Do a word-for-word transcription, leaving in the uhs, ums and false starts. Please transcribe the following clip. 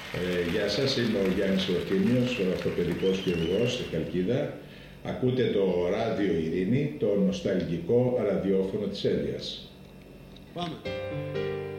Ε, γεια σας, είμαι ο Γιάννης Ορθήμιος, ο αυτοπαιδικός χειρουργός στη Χαλκίδα. Ακούτε το Ράδιο Ειρήνη, το νοσταλγικό ραδιόφωνο της Ένδειας. Πάμε.